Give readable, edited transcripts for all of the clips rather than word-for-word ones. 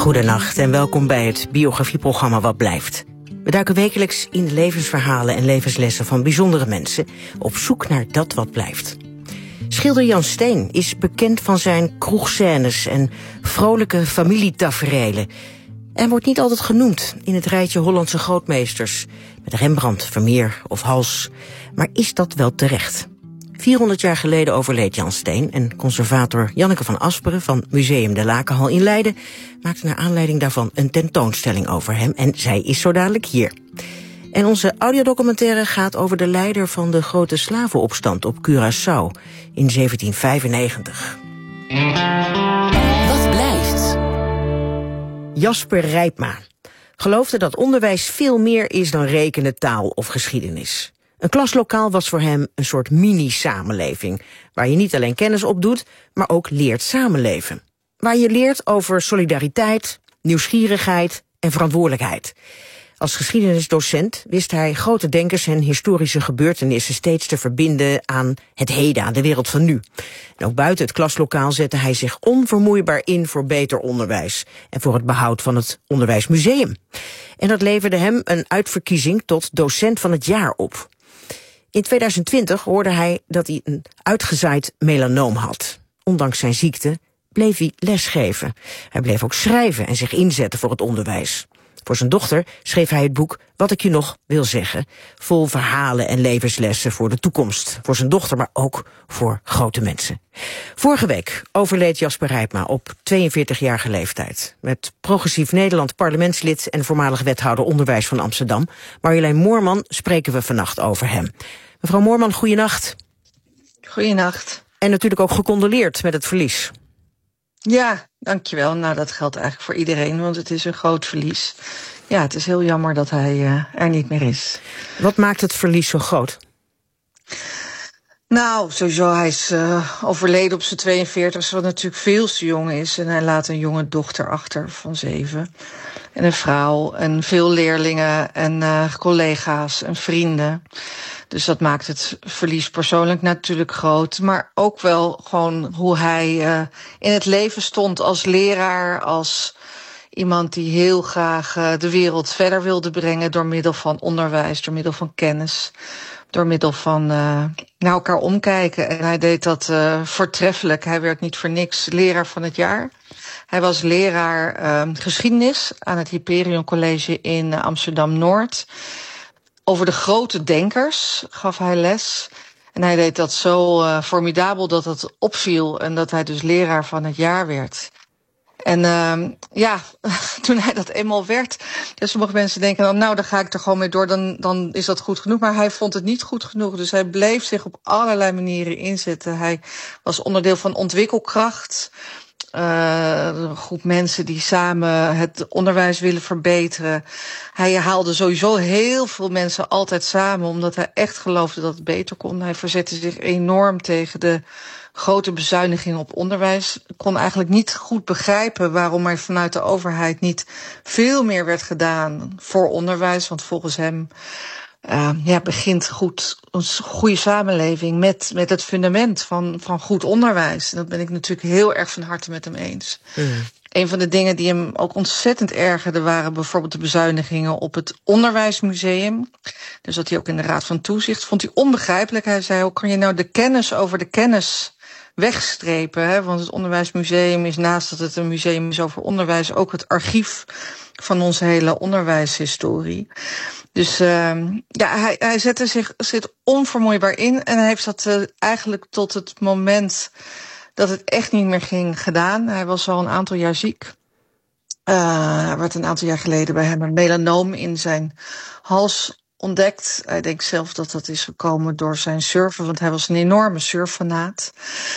Goedenacht en welkom bij het biografieprogramma Wat Blijft. We duiken wekelijks in de levensverhalen en levenslessen van bijzondere mensen op zoek naar dat wat blijft. Schilder Jan Steen is bekend van zijn kroegscènes en vrolijke familietaferelen. En wordt niet altijd genoemd in het rijtje Hollandse grootmeesters met Rembrandt, Vermeer of Hals. Maar is dat wel terecht? 400 jaar geleden overleed Jan Steen en conservator Janneke van Asperen van Museum de Lakenhal in Leiden maakte naar aanleiding daarvan een tentoonstelling over hem en zij is zo dadelijk hier. En onze audiodocumentaire gaat over de leider van de grote slavenopstand op Curaçao in 1795. Wat blijft? Jasper Rijpma geloofde dat onderwijs veel meer is dan rekenen, taal of geschiedenis. Een klaslokaal was voor hem een soort mini-samenleving, waar je niet alleen kennis opdoet, maar ook leert samenleven. Waar je leert over solidariteit, nieuwsgierigheid en verantwoordelijkheid. Als geschiedenisdocent wist hij grote denkers en historische gebeurtenissen steeds te verbinden aan het heden, aan de wereld van nu. En ook buiten het klaslokaal zette hij zich onvermoeibaar in voor beter onderwijs en voor het behoud van het Onderwijsmuseum. En dat leverde hem een uitverkiezing tot docent van het jaar op. In 2020 hoorde hij dat hij een uitgezaaid melanoom had. Ondanks zijn ziekte bleef hij lesgeven. Hij bleef ook schrijven en zich inzetten voor het onderwijs. Voor zijn dochter schreef hij het boek Wat ik je nog wil zeggen. Vol verhalen en levenslessen voor de toekomst. Voor zijn dochter, maar ook voor grote mensen. Vorige week overleed Jasper Rijpma op 42-jarige leeftijd. Met Progressief Nederland parlementslid en voormalig wethouder onderwijs van Amsterdam, Marjolein Moorman, spreken we vannacht over hem. Mevrouw Moorman, goeienacht. Goeienacht. En natuurlijk ook gecondoleerd met het verlies. Ja, dankjewel. Nou, dat geldt eigenlijk voor iedereen, want het is een groot verlies. Ja, het is heel jammer dat hij er niet meer is. Wat maakt het verlies zo groot? Nou, sowieso, hij is overleden op zijn 42, wat natuurlijk veel te jong is. En hij laat een jonge dochter achter van 7. En een vrouw en veel leerlingen en collega's en vrienden. Dus dat maakt het verlies persoonlijk natuurlijk groot. Maar ook wel gewoon hoe hij in het leven stond als leraar, als iemand die heel graag de wereld verder wilde brengen door middel van onderwijs, door middel van kennis, door middel van naar elkaar omkijken. En hij deed dat voortreffelijk. Hij werd niet voor niks leraar van het jaar. Hij was leraar geschiedenis aan het Hyperion College in Amsterdam-Noord. Over de grote denkers gaf hij les. En hij deed dat zo formidabel dat het opviel en dat hij dus leraar van het jaar werd. En toen hij dat eenmaal werd, ja, sommige mensen denken nou, dan ga ik er gewoon mee door, dan is dat goed genoeg. Maar hij vond het niet goed genoeg, dus hij bleef zich op allerlei manieren inzetten. Hij was onderdeel van Ontwikkelkracht. Een groep mensen die samen het onderwijs willen verbeteren. Hij haalde sowieso heel veel mensen altijd samen, omdat hij echt geloofde dat het beter kon. Hij verzette zich enorm tegen de grote bezuinigingen op onderwijs. Ik kon eigenlijk niet goed begrijpen waarom er vanuit de overheid niet veel meer werd gedaan voor onderwijs. Want volgens hem begint een goede samenleving met het fundament van goed onderwijs. En dat ben ik natuurlijk heel erg van harte met hem eens. Een van de dingen die hem ook ontzettend ergerde waren bijvoorbeeld de bezuinigingen op het Onderwijsmuseum. Dus dat hij ook in de Raad van Toezicht vond hij onbegrijpelijk. Hij zei, hoe kan je nou de kennis over de kennis wegstrepen? Hè? Want het Onderwijsmuseum is, naast dat het een museum is over onderwijs, ook het archief van onze hele onderwijshistorie. Dus hij zette zich onvermoeibaar in en hij heeft dat eigenlijk tot het moment dat het echt niet meer ging gedaan. Hij was al een aantal jaar ziek. Er werd een aantal jaar geleden bij hem een melanoom in zijn hals ontdekt. Hij denkt zelf dat dat is gekomen door zijn surfen, want hij was een enorme surffanaat.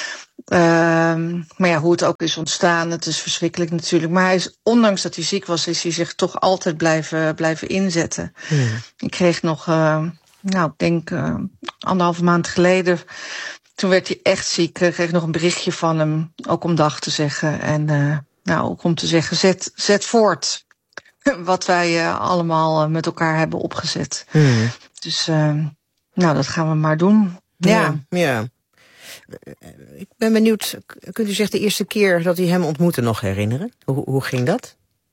Maar ja, hoe het ook is ontstaan, het is verschrikkelijk natuurlijk. Maar hij is, ondanks dat hij ziek was, is hij zich toch altijd blijven inzetten. Ik kreeg nog, ik denk 1,5 maand geleden, toen werd hij echt ziek, kreeg ik nog een berichtje van hem, ook om dag te zeggen. En ook om te zeggen, zet voort wat wij allemaal met elkaar hebben opgezet. Dus dat gaan we maar doen. Ja. Ik ben benieuwd, kunt u zich de eerste keer dat u hem ontmoette nog herinneren? Hoe ging dat?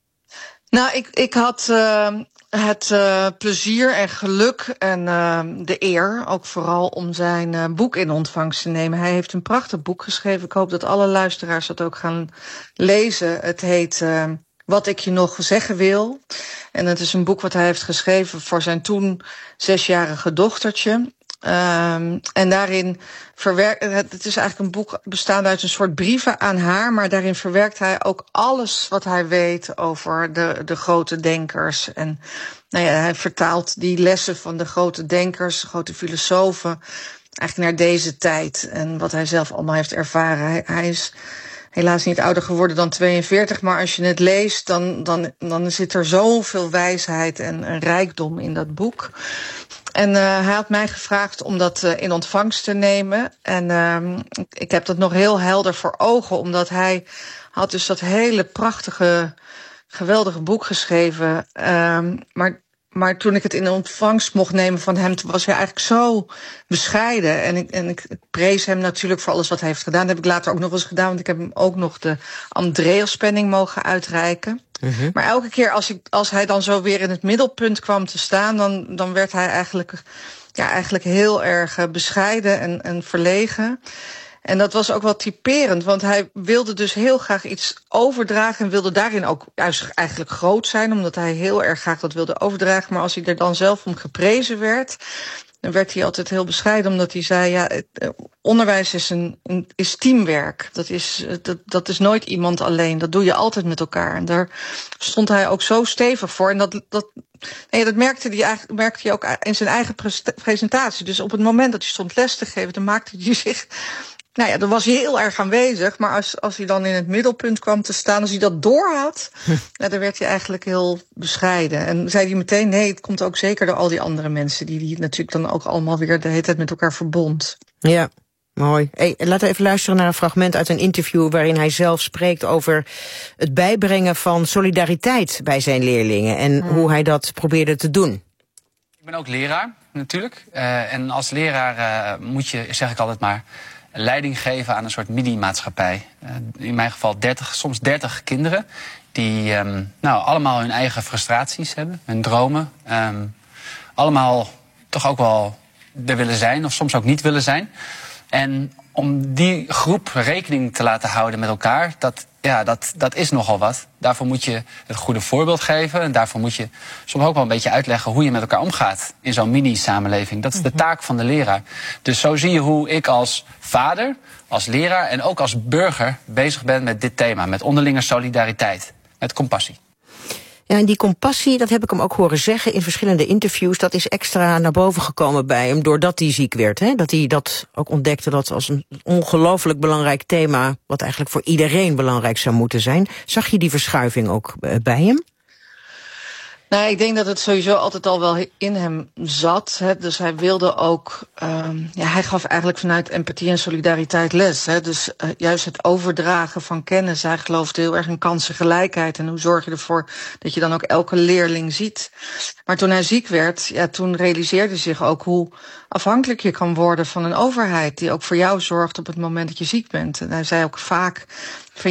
Nou, ik had het plezier en geluk en de eer, ook vooral om zijn boek in ontvangst te nemen. Hij heeft een prachtig boek geschreven. Ik hoop dat alle luisteraars dat ook gaan lezen. Het heet Wat ik je nog zeggen wil. En het is een boek wat hij heeft geschreven voor zijn toen 6-jarige dochtertje. En daarin het is eigenlijk een boek bestaande uit een soort brieven aan haar, maar daarin verwerkt hij ook alles wat hij weet over de grote denkers. En nou ja, hij vertaalt die lessen van de grote denkers, de grote filosofen, eigenlijk naar deze tijd en wat hij zelf allemaal heeft ervaren. Hij is helaas niet ouder geworden dan 42, maar als je het leest, dan zit er zoveel wijsheid en rijkdom in dat boek. En hij had mij gevraagd om dat in ontvangst te nemen. En ik heb dat nog heel helder voor ogen, omdat hij had dus dat hele prachtige, geweldige boek geschreven. Maar toen ik het in ontvangst mocht nemen van hem, toen was hij eigenlijk zo bescheiden. En ik prees hem natuurlijk voor alles wat hij heeft gedaan. Dat heb ik later ook nog eens gedaan, want ik heb hem ook nog de Andreaspenning mogen uitreiken. Mm-hmm. Maar elke keer als hij dan zo weer in het middelpunt kwam te staan, dan werd hij eigenlijk heel erg bescheiden en verlegen. En dat was ook wel typerend, want hij wilde dus heel graag iets overdragen en wilde daarin ook juist eigenlijk groot zijn, omdat hij heel erg graag dat wilde overdragen. Maar als hij er dan zelf om geprezen werd, dan werd hij altijd heel bescheiden, omdat hij zei, ja, onderwijs is teamwerk. Dat is nooit iemand alleen, dat doe je altijd met elkaar. En daar stond hij ook zo stevig voor. En dat merkte hij ook in zijn eigen presentatie. Dus op het moment dat hij stond les te geven, dan maakte hij zich... Nou ja, dan was hij heel erg aanwezig, maar als hij dan in het middelpunt kwam te staan, als hij dat doorhad, dan werd hij eigenlijk heel bescheiden. En zei hij meteen, nee, het komt ook zeker door al die andere mensen, die natuurlijk dan ook allemaal weer de hele tijd met elkaar verbond. Ja, mooi. Hey, laten we even luisteren naar een fragment uit een interview waarin hij zelf spreekt over het bijbrengen van solidariteit bij zijn leerlingen en hoe hij dat probeerde te doen. Ik ben ook leraar, natuurlijk. En als leraar moet je, zeg ik altijd maar, leiding geven aan een soort mini-maatschappij. In mijn geval soms 30 kinderen die allemaal hun eigen frustraties hebben, hun dromen. Allemaal toch ook wel er willen zijn of soms ook niet willen zijn. En om die groep rekening te laten houden met elkaar, dat is nogal wat. Daarvoor moet je het goede voorbeeld geven. En daarvoor moet je soms ook wel een beetje uitleggen hoe je met elkaar omgaat in zo'n mini-samenleving. Dat is de taak van de leraar. Dus zo zie je hoe ik als vader, als leraar en ook als burger bezig ben met dit thema. Met onderlinge solidariteit. Met compassie. Ja, en die compassie, dat heb ik hem ook horen zeggen in verschillende interviews, dat is extra naar boven gekomen bij hem doordat hij ziek werd. Hè? Dat hij dat ook ontdekte dat als een ongelooflijk belangrijk thema, wat eigenlijk voor iedereen belangrijk zou moeten zijn. Zag je die verschuiving ook bij hem? Nou, ik denk dat het sowieso altijd al wel in hem zat. Hè. Dus hij wilde ook... hij gaf eigenlijk vanuit empathie en solidariteit les. Hè. Dus juist het overdragen van kennis. Hij geloofde heel erg in kansengelijkheid. En hoe zorg je ervoor dat je dan ook elke leerling ziet. Maar toen hij ziek werd, toen realiseerde hij zich ook hoe afhankelijk je kan worden van een overheid die ook voor jou zorgt op het moment dat je ziek bent. En hij zei ook vaak van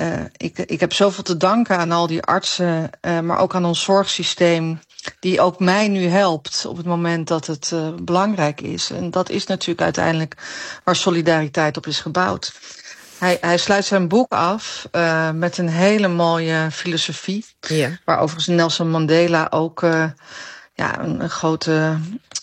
ik heb zoveel te danken aan al die artsen, maar ook aan ons zorgsysteem, die ook mij nu helpt op het moment dat het belangrijk is. En dat is natuurlijk uiteindelijk waar solidariteit op is gebouwd. Hij sluit zijn boek af met een hele mooie filosofie. Ja. Waar overigens Nelson Mandela ook een grote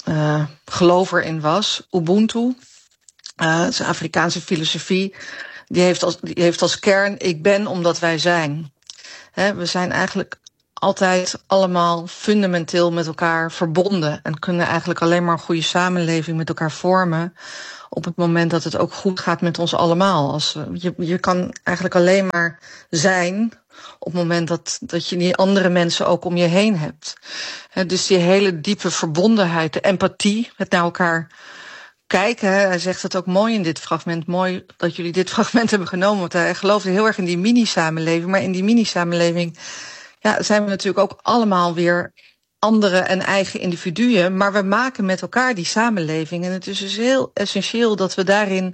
gelover in was. Ubuntu, het is een Afrikaanse filosofie. Die heeft als kern, ik ben omdat wij zijn. We zijn eigenlijk altijd allemaal fundamenteel met elkaar verbonden. En kunnen eigenlijk alleen maar een goede samenleving met elkaar vormen op het moment dat het ook goed gaat met ons allemaal. Je kan eigenlijk alleen maar zijn op het moment dat je die andere mensen ook om je heen hebt. Dus die hele diepe verbondenheid, de empathie, het naar elkaar kijken. Hij zegt het ook mooi in dit fragment. Mooi dat jullie dit fragment hebben genomen. Want hij geloofde heel erg in die mini-samenleving. Maar in die mini-samenleving zijn we natuurlijk ook allemaal weer andere en eigen individuen. Maar we maken met elkaar die samenleving. En het is dus heel essentieel dat we daarin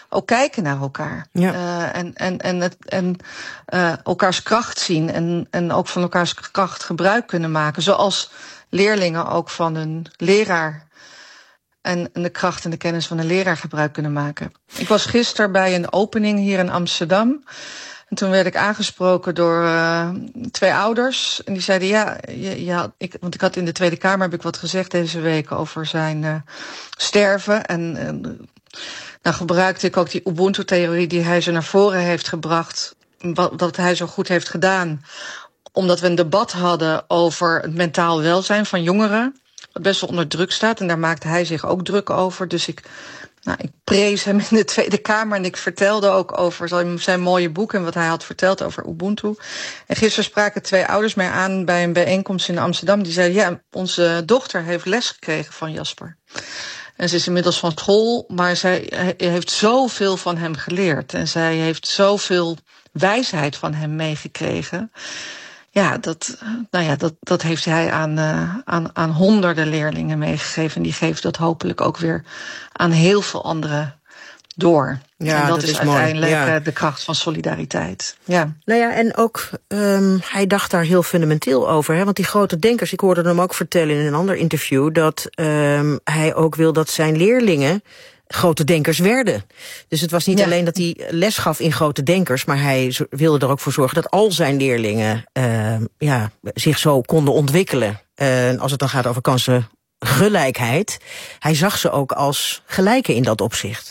ook kijken naar elkaar. Ja. En elkaars kracht zien en ook van elkaars kracht gebruik kunnen maken. Zoals leerlingen ook van hun leraar en de kracht en de kennis van een leraar gebruik kunnen maken. Ik was gisteren bij een opening hier in Amsterdam. En toen werd ik aangesproken door 2 ouders. En die zeiden, want ik had in de Tweede Kamer heb ik wat gezegd deze week over zijn sterven. En nou gebruikte ik ook die Ubuntu-theorie die hij zo naar voren heeft gebracht. Wat hij zo goed heeft gedaan. Omdat we een debat hadden over het mentaal welzijn van jongeren. Wat best wel onder druk staat. En daar maakte hij zich ook druk over. Dus ik prees hem in de Tweede Kamer en ik vertelde ook over zijn mooie boek en wat hij had verteld over Ubuntu. En gisteren spraken 2 ouders mij aan bij een bijeenkomst in Amsterdam. Die zeiden, onze dochter heeft les gekregen van Jasper. En ze is inmiddels van school, maar zij heeft zoveel van hem geleerd. En zij heeft zoveel wijsheid van hem meegekregen. Ja, dat heeft hij aan honderden leerlingen meegegeven. En die geeft dat hopelijk ook weer aan heel veel anderen door. Ja, en dat is uiteindelijk de de kracht van solidariteit. Ja. Nou ja, en ook hij dacht daar heel fundamenteel over. Hè? Want die grote denkers, ik hoorde hem ook vertellen in een ander interview, dat hij ook wil dat zijn leerlingen grote denkers werden. Dus het was niet alleen dat hij les gaf in grote denkers, maar hij wilde er ook voor zorgen dat al zijn leerlingen zich zo konden ontwikkelen. Als het dan gaat over kansengelijkheid. Hij zag ze ook als gelijken in dat opzicht.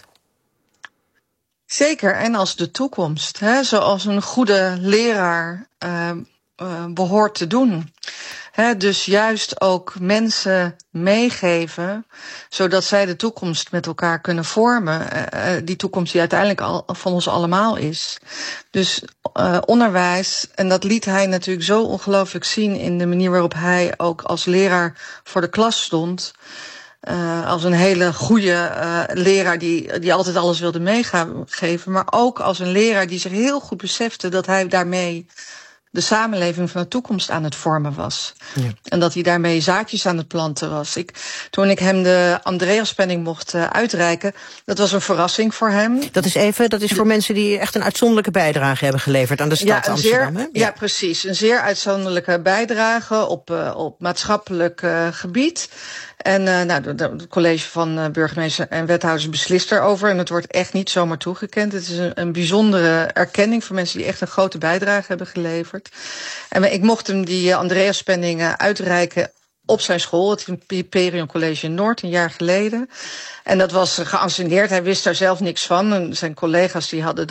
Zeker, en als de toekomst. Zoals een goede leraar behoort te doen. Dus juist ook mensen meegeven, zodat zij de toekomst met elkaar kunnen vormen. Die toekomst die uiteindelijk van ons allemaal is. Dus onderwijs, en dat liet hij natuurlijk zo ongelooflijk zien in de manier waarop hij ook als leraar voor de klas stond. Als een hele goede leraar die altijd alles wilde meegeven. Maar ook als een leraar die zich heel goed besefte dat hij daarmee de samenleving van de toekomst aan het vormen was. Ja. En dat hij daarmee zaadjes aan het planten was. Toen ik hem de Andreaspenning mocht uitreiken, dat was een verrassing voor hem. Dat is voor mensen die echt een uitzonderlijke bijdrage hebben geleverd aan de stad Amsterdam. Hè? Ja, precies. Een zeer uitzonderlijke bijdrage op maatschappelijk gebied. En het college van burgemeester en wethouders beslist erover. En het wordt echt niet zomaar toegekend. Het is een bijzondere erkenning voor mensen die echt een grote bijdrage hebben geleverd. En ik mocht hem die Andreaspenning uitreiken op zijn school, het Hyperion College in Noord, een jaar geleden. En dat was geanceneerd. Hij wist daar zelf niks van. En zijn collega's die hadden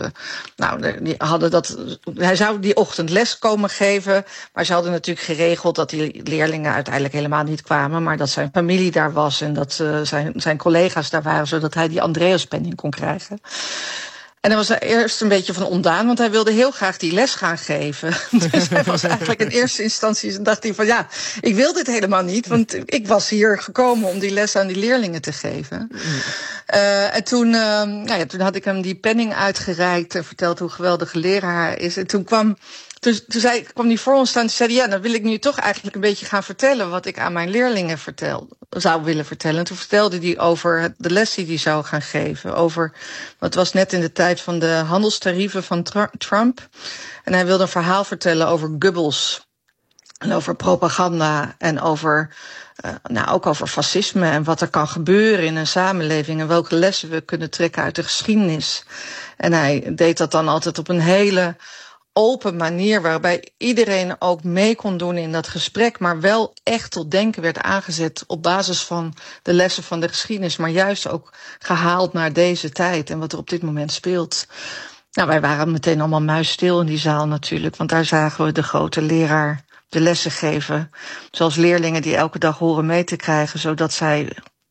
dat. Hij zou die ochtend les komen geven. Maar ze hadden natuurlijk geregeld dat die leerlingen uiteindelijk helemaal niet kwamen. Maar dat zijn familie daar was en dat zijn collega's daar waren, zodat hij die Andreaspenning kon krijgen. En hij was er eerst een beetje van ontdaan, want hij wilde heel graag die les gaan geven. Dus hij was eigenlijk in eerste instantie, dacht hij van ik wil dit helemaal niet, want ik was hier gekomen om die les aan die leerlingen te geven. En toen had ik hem die penning uitgereikt en verteld hoe geweldige leraar hij is. En toen kwam hij voor ons staan en zei, dan wil ik nu toch eigenlijk een beetje gaan vertellen wat ik aan mijn leerlingen zou willen vertellen. En toen vertelde hij over de les die hij zou gaan geven. Het was net in de tijd van de handelstarieven van Trump. En hij wilde een verhaal vertellen over Goebbels. En over propaganda en ook over fascisme en wat er kan gebeuren in een samenleving en welke lessen we kunnen trekken uit de geschiedenis. En hij deed dat dan altijd op een hele open manier, waarbij iedereen ook mee kon doen in dat gesprek, maar wel echt tot denken werd aangezet op basis van de lessen van de geschiedenis, maar juist ook gehaald naar deze tijd en wat er op dit moment speelt. Wij waren meteen allemaal muisstil in die zaal natuurlijk, want daar zagen we de grote leraar de lessen geven, zoals leerlingen die elke dag horen mee te krijgen, zodat zij,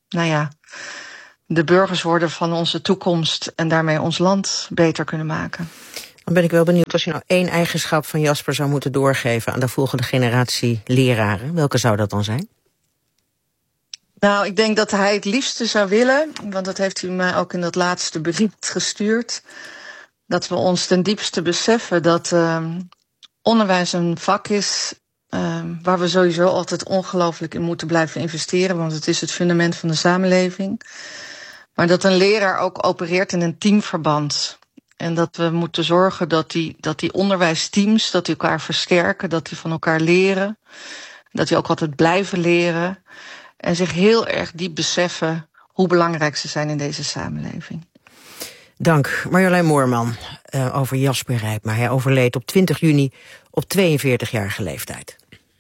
de burgers worden van onze toekomst en daarmee ons land beter kunnen maken. Dan ben ik wel benieuwd, als je nou 1 eigenschap van Jasper zou moeten doorgeven aan de volgende generatie leraren, welke zou dat dan zijn? Ik denk dat hij het liefste zou willen, want dat heeft hij mij ook in dat laatste brief gestuurd, dat we ons ten diepste beseffen dat onderwijs een vak is waar we sowieso altijd ongelooflijk in moeten blijven investeren, want het is het fundament van de samenleving. Maar dat een leraar ook opereert in een teamverband. En dat we moeten zorgen dat die onderwijsteams, dat die elkaar versterken, dat die van elkaar leren. Dat die ook altijd blijven leren. En zich heel erg diep beseffen hoe belangrijk ze zijn in deze samenleving. Dank, Marjolein Moorman, over Jasper Rijpma. Hij overleed op 20 juni op 42-jarige leeftijd.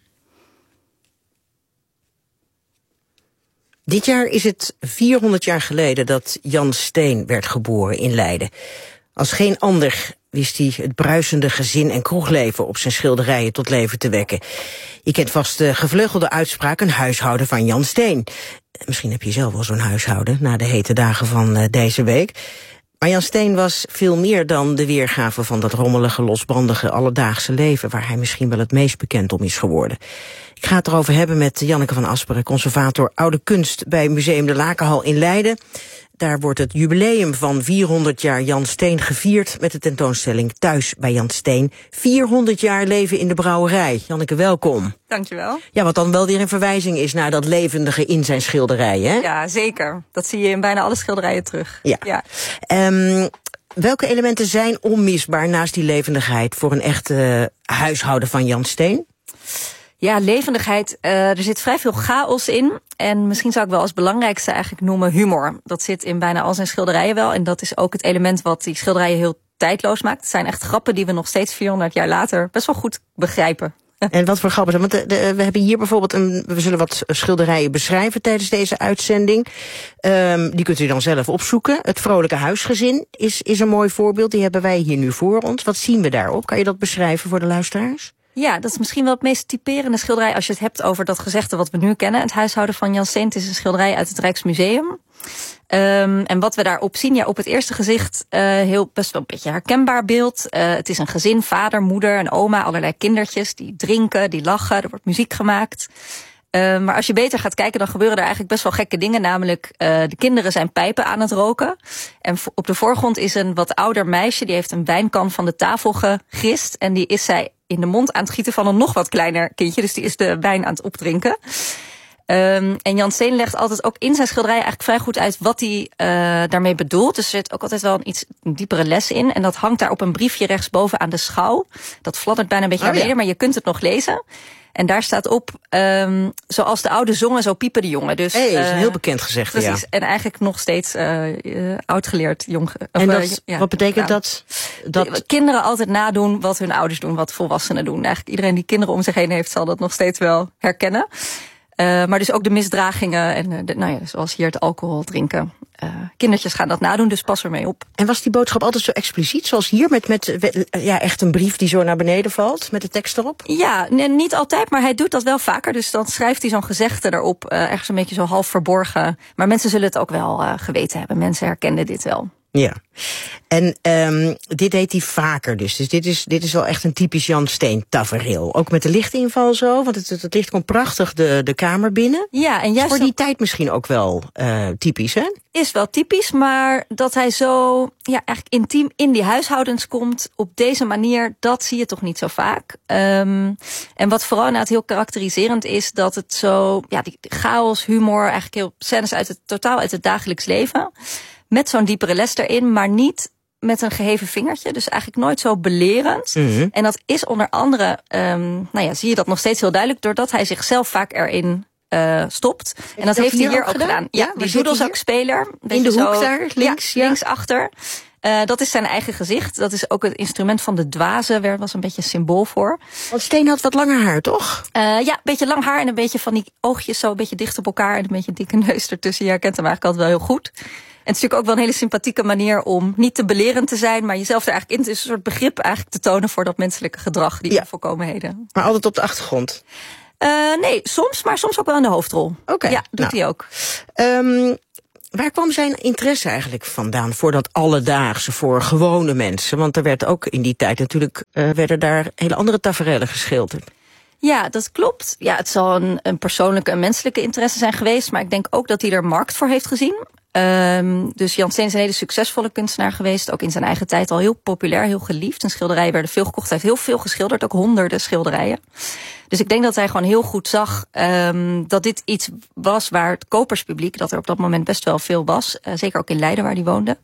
Dit jaar is het 400 jaar geleden dat Jan Steen werd geboren in Leiden. Als geen ander wist hij het bruisende gezin- en kroegleven op zijn schilderijen tot leven te wekken. Je kent vast de gevleugelde uitspraak: een huishouden van Jan Steen. Misschien heb je zelf wel zo'n huishouden na de hete dagen van deze week. Maar Jan Steen was veel meer dan de weergave van dat rommelige, losbandige, alledaagse leven waar hij misschien wel het meest bekend om is geworden. Ik ga het erover hebben met Janneke van Asperen, conservator oude kunst bij Museum de Lakenhal in Leiden. Daar wordt het jubileum van 400 jaar Jan Steen gevierd met de tentoonstelling Thuis bij Jan Steen. 400 jaar leven in de brouwerij. Janneke, welkom. Dankjewel. Ja, wat dan wel weer een verwijzing is naar dat levendige in zijn schilderijen, hè? Ja, zeker. Dat zie je in bijna alle schilderijen terug. Ja. Welke elementen zijn onmisbaar naast die levendigheid voor een echte huishouden van Jan Steen? Ja, levendigheid. Er zit vrij veel chaos in. En misschien zou ik wel als belangrijkste eigenlijk noemen humor. Dat zit in bijna al zijn schilderijen wel. En dat is ook het element wat die schilderijen heel tijdloos maakt. Het zijn echt grappen die we nog steeds 400 jaar later best wel goed begrijpen. En wat voor grappen zijn? Want we hebben hier bijvoorbeeld we zullen wat schilderijen beschrijven tijdens deze uitzending. Die kunt u dan zelf opzoeken. Het vrolijke huisgezin is een mooi voorbeeld. Die hebben wij hier nu voor ons. Wat zien we daarop? Kan je dat beschrijven voor de luisteraars? Ja, dat is misschien wel het meest typerende schilderij als je het hebt over dat gezegde wat we nu kennen. Het huishouden van Jan Steen. Het is een schilderij uit het Rijksmuseum. En wat we daarop zien, ja, op het eerste gezicht heel best wel een beetje herkenbaar beeld. Het is een gezin, vader, moeder, een oma, allerlei kindertjes die drinken, die lachen, er wordt muziek gemaakt. Maar als je beter gaat kijken, dan gebeuren er eigenlijk best wel gekke dingen. Namelijk, de kinderen zijn pijpen aan het roken. En op de voorgrond is een wat ouder meisje. Die heeft een wijnkan van de tafel gegist. En die is zij in de mond aan het gieten van een nog wat kleiner kindje. Dus die is de wijn aan het opdrinken. En Jan Steen legt altijd ook in zijn schilderij eigenlijk vrij goed uit wat hij daarmee bedoelt. Dus er zit ook altijd wel een diepere les in. En dat hangt daar op een briefje rechtsboven aan de schouw. Dat fladdert bijna een beetje naar beneden, maar je kunt het nog lezen. En daar staat op, zoals de oude zongen, zo piepen de jongen. Dus, dat is een heel bekend gezegde, precies, ja. En eigenlijk nog steeds oud-geleerd jong. En wat betekent dat? Kinderen altijd nadoen wat hun ouders doen, wat volwassenen doen. Eigenlijk iedereen die kinderen om zich heen heeft, zal dat nog steeds wel herkennen. Maar dus ook de misdragingen en zoals hier het alcohol drinken. Kindertjes gaan dat nadoen, dus pas ermee op. En was die boodschap altijd zo expliciet, zoals hier, met echt een brief die zo naar beneden valt, met de tekst erop? Ja, niet altijd, maar hij doet dat wel vaker. Dus dan schrijft hij zo'n gezegde erop, ergens een beetje zo half verborgen. Maar mensen zullen het ook wel geweten hebben. Mensen herkenden dit wel. Ja. En dit deed hij vaker dus. Dus dit is wel echt een typisch Jan Steen tafereel. Ook met de lichtinval zo, want het licht komt prachtig de kamer binnen. Ja, en juist voor die tijd misschien ook wel typisch, hè? Is wel typisch, maar dat hij zo eigenlijk intiem in die huishoudens komt op deze manier, dat zie je toch niet zo vaak. En wat vooral inderdaad heel karakteriserend is, dat het zo, die chaos, humor, eigenlijk heel scènes totaal uit het dagelijks leven. Met zo'n diepere les erin, maar niet met een geheven vingertje. Dus eigenlijk nooit zo belerend. Mm-hmm. En dat is onder andere, zie je dat nog steeds heel duidelijk, doordat hij zichzelf vaak erin stopt. En dat heeft hij hier ook gedaan. Ja, die doedelzakspeler. In de hoek daar, links? Ja, linksachter. Dat is zijn eigen gezicht. Dat is ook het instrument van de dwaze. Daar was een beetje een symbool voor. Want Steen had wat langer haar, toch? Een beetje lang haar en een beetje van die oogjes zo een beetje dicht op elkaar. En een beetje dikke neus ertussen. Je herkent hem eigenlijk altijd wel heel goed. En het is natuurlijk ook wel een hele sympathieke manier om niet te belerend te zijn, maar jezelf er eigenlijk in, het is een soort begrip eigenlijk te tonen voor dat menselijke gedrag, die onvolkomenheden. Maar altijd op de achtergrond? Nee, soms, maar soms ook wel in de hoofdrol. Okay, ja, doet hij ook. Waar kwam zijn interesse eigenlijk vandaan voor dat alledaagse, voor gewone mensen? Want er werd ook in die tijd natuurlijk, werden daar hele andere taferelen geschilderd. Ja, dat klopt. Ja, het zal een persoonlijke, een menselijke interesse zijn geweest, maar ik denk ook dat hij er markt voor heeft gezien. Dus Jan Steen is een hele succesvolle kunstenaar geweest. Ook in zijn eigen tijd al heel populair, heel geliefd. Zijn schilderijen werden veel gekocht. Hij heeft heel veel geschilderd, ook honderden schilderijen. Dus ik denk dat hij gewoon heel goed zag dat dit iets was waar het koperspubliek, dat er op dat moment best wel veel was, zeker ook in Leiden waar hij woonde,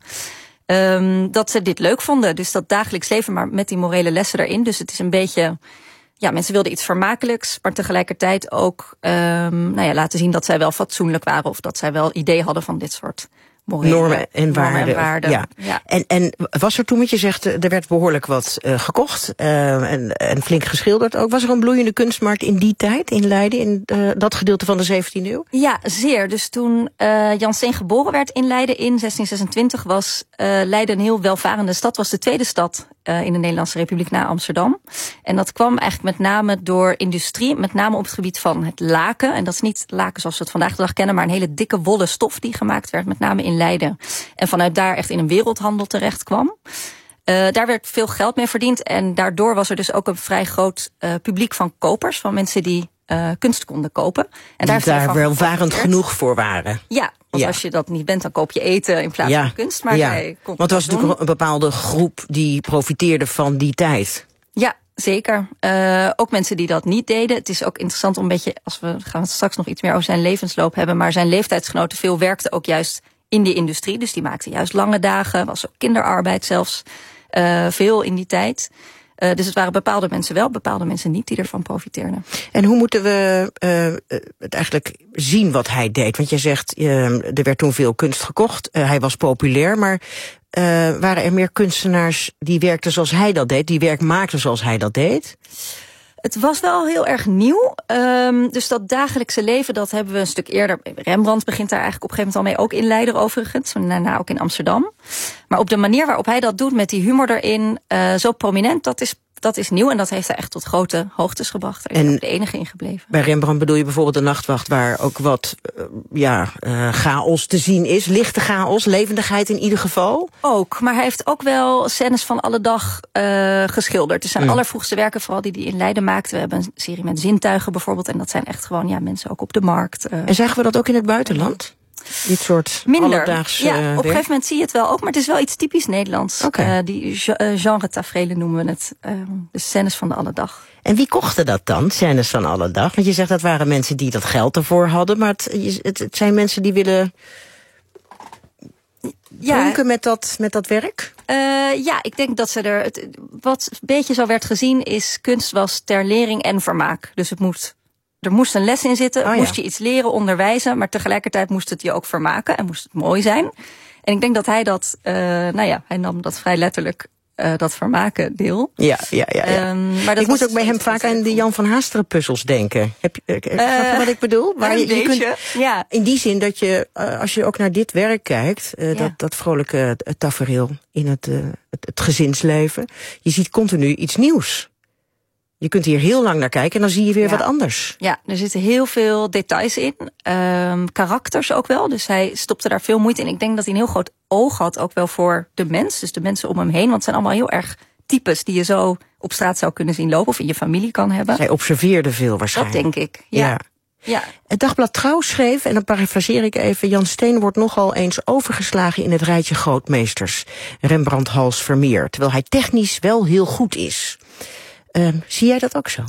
dat ze dit leuk vonden. Dus dat dagelijks leven, maar met die morele lessen erin. Dus het is een beetje, ja, mensen wilden iets vermakelijks, maar tegelijkertijd ook laten zien dat zij wel fatsoenlijk waren of dat zij wel idee hadden van dit soort morele normen en waarden. Ja. En was er toen, wat je zegt, er werd behoorlijk wat gekocht en flink geschilderd ook. Was er een bloeiende kunstmarkt in die tijd in Leiden, in dat gedeelte van de 17e eeuw? Ja, zeer. Dus toen Jan Steen geboren werd in Leiden in 1626 was Leiden een heel welvarende stad. Was de tweede stad in de Nederlandse Republiek na Amsterdam. En dat kwam eigenlijk met name door industrie, met name op het gebied van het laken. En dat is niet laken zoals we het vandaag de dag kennen, maar een hele dikke wollen stof die gemaakt werd, met name in Leiden. En vanuit daar echt in een wereldhandel terecht kwam. Daar werd veel geld mee verdiend. En daardoor was er dus ook een vrij groot publiek van kopers, van mensen die kunst konden kopen. En die daar welvarend genoeg voor waren. Ja, want als je dat niet bent, dan koop je eten in plaats van kunst. Maar want het was natuurlijk een bepaalde groep die profiteerde van die tijd. Ja, zeker. Ook mensen die dat niet deden. Het is ook interessant om een beetje, gaan we straks nog iets meer over zijn levensloop hebben, maar zijn leeftijdsgenoten veel werkten ook juist in die industrie. Dus die maakten juist lange dagen, was ook kinderarbeid zelfs, veel in die tijd. Dus het waren bepaalde mensen wel, bepaalde mensen niet die ervan profiteerden. En hoe moeten we het eigenlijk zien wat hij deed? Want jij zegt, er werd toen veel kunst gekocht. Hij was populair, maar waren er meer kunstenaars die werkten zoals hij dat deed? Die werk maakten zoals hij dat deed? Het was wel heel erg nieuw. Dus dat dagelijkse leven, dat hebben we een stuk eerder. Rembrandt begint daar eigenlijk op een gegeven moment al mee, ook in Leiden overigens. En daarna ook in Amsterdam. Maar op de manier waarop hij dat doet, met die humor erin, zo prominent, dat is nieuw. En dat heeft hij echt tot grote hoogtes gebracht. Daar is ook de enige in gebleven. Bij Rembrandt bedoel je bijvoorbeeld de Nachtwacht, waar ook wat chaos te zien is. Lichte chaos, levendigheid in ieder geval. Ook, maar hij heeft ook wel scènes van alle dag geschilderd. Dus zijn allervroegste werken, vooral die in Leiden maakte. We hebben een serie met zintuigen bijvoorbeeld. En dat zijn echt gewoon mensen ook op de markt. En zagen we dat ook in het buitenland? Dit soort alledaagse op een gegeven moment zie je het wel ook, maar het is wel iets typisch Nederlands. Die genre taferelen noemen we het. De scènes van de alledag. En wie kochten dat dan, scènes van alledag? Want je zegt dat waren mensen die dat geld ervoor hadden, maar het zijn mensen die willen pronken met dat werk? Ik denk dat ze wat een beetje zo werd gezien is, kunst was ter lering en vermaak. Dus er moest een les in zitten, moest je iets leren, onderwijzen, maar tegelijkertijd moest het je ook vermaken en moest het mooi zijn. En ik denk dat hij dat, hij nam dat vrij letterlijk, dat vermaken deel. Ja. Maar ik moet ook bij hem vaak aan de Jan van Haasteren puzzels denken. Snap je wat ik bedoel? Waar je kunt, in die zin dat je, als je ook naar dit werk kijkt, dat vrolijke tafereel in het gezinsleven, je ziet continu iets nieuws. Je kunt hier heel lang naar kijken en dan zie je weer wat anders. Ja, er zitten heel veel details in. Karakters ook wel. Dus hij stopte daar veel moeite in. Ik denk dat hij een heel groot oog had ook wel voor de mens. Dus de mensen om hem heen. Want het zijn allemaal heel erg types die je zo op straat zou kunnen zien lopen. Of in je familie kan hebben. Zij observeerde veel waarschijnlijk. Dat denk ik, ja. Het Dagblad Trouw schreef, en dan parafraseer ik even, Jan Steen wordt nogal eens overgeslagen in het rijtje grootmeesters. Rembrandt, Hals, Vermeer. Terwijl hij technisch wel heel goed is. Zie jij dat ook zo?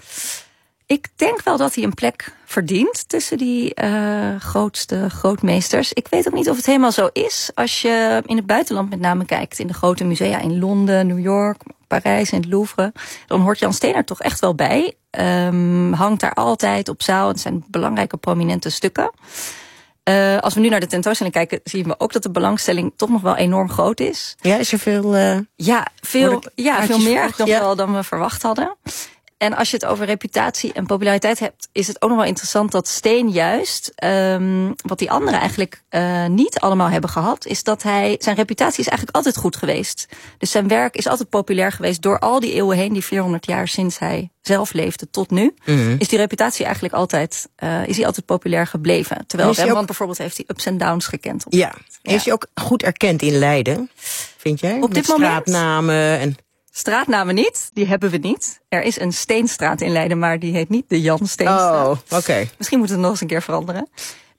Ik denk wel dat hij een plek verdient tussen die grootste grootmeesters. Ik weet ook niet of het helemaal zo is. Als je in het buitenland met name kijkt, in de grote musea in Londen, New York, Parijs en het Louvre, dan hoort Jan Steen er toch echt wel bij. Hangt daar altijd op zaal. Het zijn belangrijke prominente stukken. Als we nu naar de tentoonstelling kijken, zien we ook dat de belangstelling toch nog wel enorm groot is. Ja, is er veel? Veel meer dan we verwacht hadden. En als je het over reputatie en populariteit hebt, is het ook nog wel interessant dat Steen juist, wat die anderen eigenlijk niet allemaal hebben gehad, is dat zijn reputatie is eigenlijk altijd goed geweest. Dus zijn werk is altijd populair geweest door al die eeuwen heen, die 400 jaar sinds hij zelf leefde tot nu. Is die reputatie eigenlijk altijd, is hij altijd populair gebleven. Terwijl Rembrandt bijvoorbeeld heeft hij ups en downs gekend. Is hij ook goed erkend in Leiden, vind jij? Op dit moment? Straatnamen en... Straatnamen niet, die hebben we niet. Er is een Steenstraat in Leiden, maar die heet niet de Jan Steenstraat. Oh, oké. Misschien moeten we het nog eens een keer veranderen.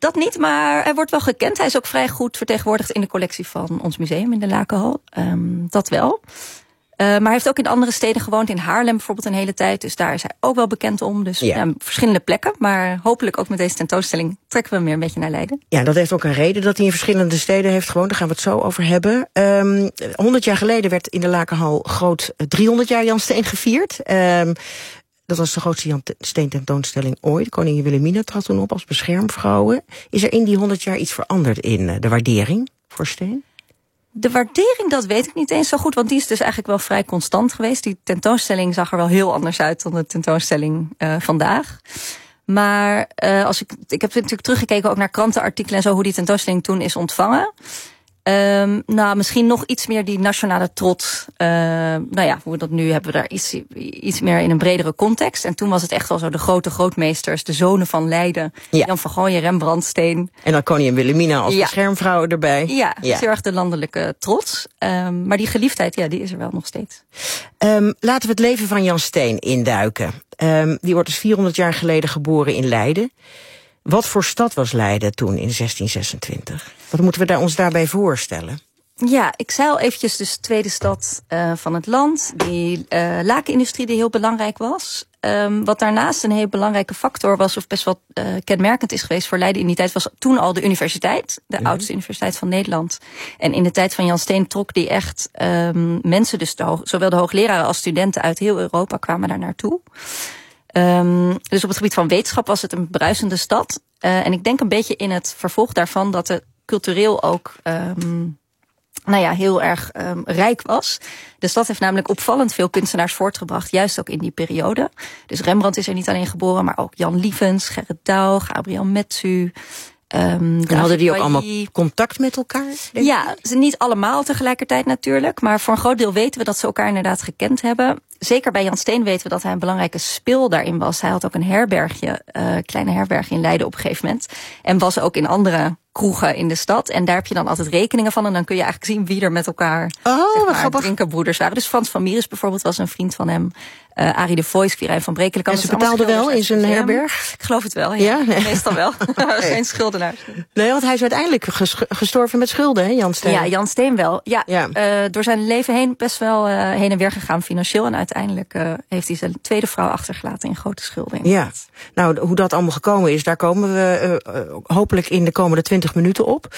Dat niet, maar hij wordt wel gekend. Hij is ook vrij goed vertegenwoordigd in de collectie van ons museum in de Lakenhal. Dat wel. Maar hij heeft ook in andere steden gewoond. In Haarlem bijvoorbeeld een hele tijd. Dus daar is hij ook wel bekend om. Dus verschillende plekken. Maar hopelijk ook met deze tentoonstelling trekken we hem weer een beetje naar Leiden. Ja, dat heeft ook een reden dat hij in verschillende steden heeft gewoond. Daar gaan we het zo over hebben. 100 jaar geleden werd in de Lakenhal groot 300 jaar Jan Steen gevierd. Dat was de grootste Jan Steen tentoonstelling ooit. Koningin Wilhelmina trad toen op als beschermvrouwen. Is er in die 100 jaar iets veranderd in de waardering voor Steen? De waardering, dat weet ik niet eens zo goed, want die is dus eigenlijk wel vrij constant geweest. Die tentoonstelling zag er wel heel anders uit dan de tentoonstelling vandaag. Maar ik heb natuurlijk teruggekeken ook naar krantenartikelen en zo, hoe die tentoonstelling toen is ontvangen. Misschien nog iets meer die nationale trots. Hoe we dat nu hebben we daar iets meer in een bredere context. En toen was het echt wel zo de grote grootmeesters, de zonen van Leiden. Ja. Jan van Gooien, Rembrandt, Steen. En dan koningin Wilhelmina als beschermvrouw erbij. Ja, heel erg de landelijke trots. Maar die geliefdheid, die is er wel nog steeds. Laten we het leven van Jan Steen induiken. Die wordt dus 400 jaar geleden geboren in Leiden. Wat voor stad was Leiden toen in 1626? Wat moeten we ons daarbij voorstellen? Ja, ik zei al eventjes, dus de tweede stad van het land. Die lakenindustrie die heel belangrijk was. Wat daarnaast een heel belangrijke factor was, of best wel kenmerkend is geweest voor Leiden in die tijd, was toen al de universiteit. De oudste universiteit van Nederland. En in de tijd van Jan Steen trok die echt mensen, dus zowel de hoogleraren als studenten uit heel Europa kwamen daar naartoe. Dus op het gebied van wetenschap was het een bruisende stad. En ik denk een beetje in het vervolg daarvan dat het cultureel ook heel erg rijk was. De stad heeft namelijk opvallend veel kunstenaars voortgebracht, juist ook in die periode. Dus Rembrandt is er niet alleen geboren, maar ook Jan Lievens, Gerrit Douw, Gabriel Metsu. En hadden die ook allemaal contact met elkaar? Ja, ze niet allemaal tegelijkertijd natuurlijk. Maar voor een groot deel weten we dat ze elkaar inderdaad gekend hebben. Zeker bij Jan Steen weten we dat hij een belangrijke spil daarin was. Hij had ook een herbergje, kleine herbergje in Leiden op een gegeven moment. En was ook in andere kroegen in de stad. En daar heb je dan altijd rekeningen van. En dan kun je eigenlijk zien wie er met elkaar drinkerbroeders waren. Dus Frans van Mieris bijvoorbeeld was een vriend van hem. Arie de Voice, Quirijn van Brekelenkamp. En ze betaalden wel in zijn herberg? Ik geloof het wel, ja. Meestal wel. Geen schuldenaar. Nee, want hij is uiteindelijk gestorven met schulden, hè, Jan Steen? Ja, Jan Steen wel. Door zijn leven heen best wel heen en weer gegaan financieel. En uiteindelijk heeft hij zijn tweede vrouw achtergelaten in grote schulden. Ja, nou, hoe dat allemaal gekomen is, daar komen we hopelijk in de komende 20 minuten op.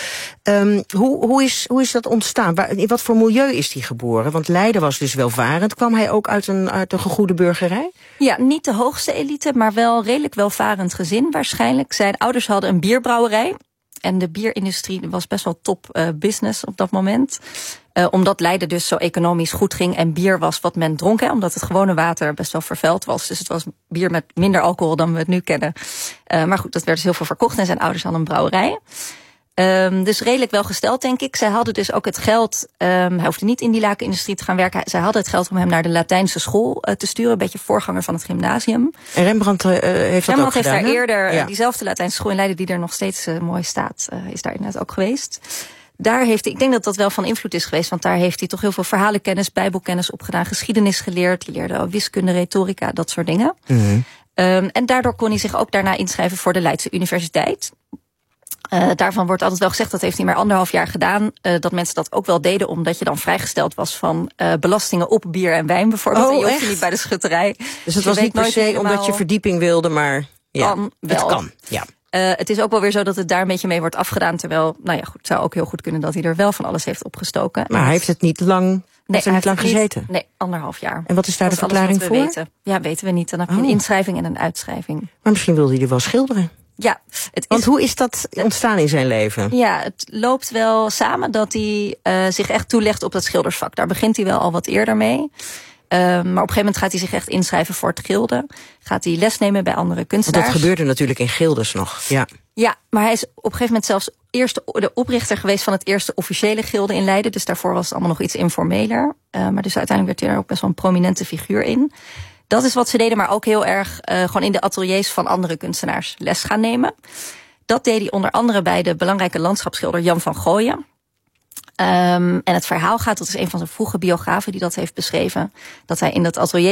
Hoe is dat ontstaan? In wat voor milieu is hij geboren? Want Leiden was dus welvarend. Kwam hij ook uit een gegoede burgerij? Ja, niet de hoogste elite, maar wel redelijk welvarend gezin waarschijnlijk. Zijn ouders hadden een bierbrouwerij. En de bierindustrie was best wel top business op dat moment. Omdat Leiden dus zo economisch goed ging en bier was wat men dronk. Omdat het gewone water best wel vervuild was. Dus het was bier met minder alcohol dan we het nu kennen. Maar goed, dat werd dus heel veel verkocht en zijn ouders hadden een brouwerij. Dus redelijk wel gesteld, denk ik. Zij hadden dus ook het geld, hij hoefde niet in die lakenindustrie te gaan werken. Zij hadden het geld om hem naar de Latijnse school te sturen. Een beetje voorganger van het gymnasium. En Rembrandt heeft dat ook gedaan? Heeft daar eerder diezelfde Latijnse school in Leiden, die er nog steeds mooi staat, is daar inderdaad ook geweest. Daar heeft hij, ik denk dat dat wel van invloed is geweest, want daar heeft hij toch heel veel verhalenkennis, bijbelkennis opgedaan, geschiedenis geleerd, leerde wiskunde, retorica, dat soort dingen. Mm-hmm. En daardoor kon hij zich ook daarna inschrijven voor de Leidse Universiteit. Daarvan wordt altijd wel gezegd, dat heeft hij maar 1,5 jaar gedaan. Dat mensen dat ook wel deden, omdat je dan vrijgesteld was van belastingen op bier en wijn bijvoorbeeld. En je hoefde niet bij de schutterij. Dus het was niet per se omdat je verdieping wilde, maar het kan. Ja. Het is ook wel weer zo dat het daar een beetje mee wordt afgedaan. Terwijl, het zou ook heel goed kunnen dat hij er wel van alles heeft opgestoken. Maar hij heeft het niet lang, gezeten? Nee, 1,5 jaar. En wat is daar de verklaring voor? Weten we niet. Dan heb je een inschrijving en een uitschrijving. Maar misschien wilde hij er wel schilderen. Ja, want hoe is dat ontstaan in zijn leven? Ja, het loopt wel samen dat hij zich echt toelegt op dat schildersvak. Daar begint hij wel al wat eerder mee. Maar op een gegeven moment gaat hij zich echt inschrijven voor het gilden. Gaat hij les nemen bij andere kunstenaars. Want dat gebeurde natuurlijk in gildes nog. Ja, maar hij is op een gegeven moment zelfs de oprichter geweest van het eerste officiële gilde in Leiden. Dus daarvoor was het allemaal nog iets informeler. Maar dus uiteindelijk werd hij er ook best wel een prominente figuur in. Dat is wat ze deden, maar ook heel erg gewoon in de ateliers van andere kunstenaars les gaan nemen. Dat deed hij onder andere bij de belangrijke landschapsschilder Jan van Gooien. En het verhaal gaat, dat is een van zijn vroege biografen die dat heeft beschreven, dat hij in dat atelier